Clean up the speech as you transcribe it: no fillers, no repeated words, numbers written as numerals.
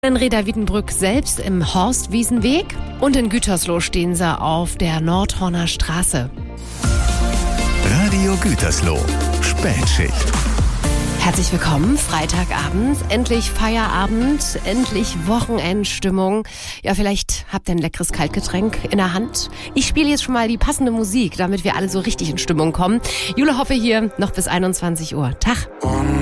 In Reda-Wiedenbrück selbst im Horstwiesenweg und in Gütersloh stehen sie auf der Nordhorner Straße. Radio Gütersloh, Spätschicht. Herzlich willkommen, Freitagabend, endlich Feierabend, endlich Wochenendstimmung. Ja, vielleicht habt ihr ein leckeres Kaltgetränk in der Hand. Ich spiele jetzt schon mal die passende Musik, damit wir alle so richtig in Stimmung kommen. Jule Hoffe hier, noch bis 21 Uhr. Tag.